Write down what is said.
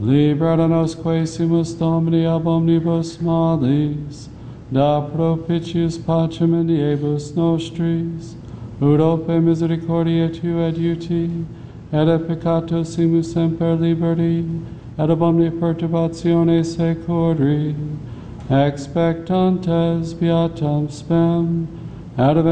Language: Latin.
Libera nos quaesimus Domini ab omnibus malis, da propitius pacem in diebus nostris, ut ope misericordia tua et iuti, et a peccato simus semper liberi, et ab omnia perturbatione securi, expectantes beatam spem, et